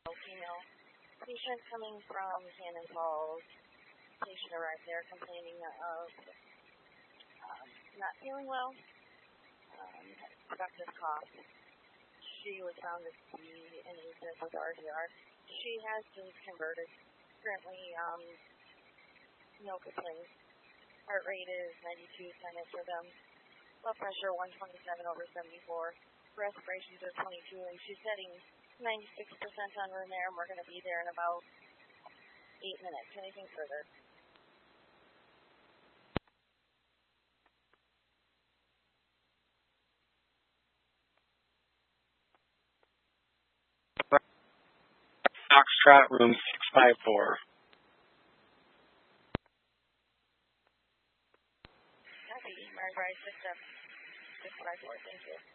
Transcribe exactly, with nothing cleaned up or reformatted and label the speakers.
Speaker 1: female patient coming from Cannon Falls. Patient arrived there complaining of um, not feeling well, um, productive cough. She was found to be in AFib with R D R. She has been converted. Currently, um, no complaints. Heart rate is ninety-two sinus rhythm. Blood pressure one twenty-seven over seventy-four. Respirations are twenty-two, and she's setting ninety-six percent on room air, and we're going to be there in about eight minutes. Anything further?
Speaker 2: Foxtrot, room six five four.
Speaker 1: Copy, Margaret, system six five four, thank you.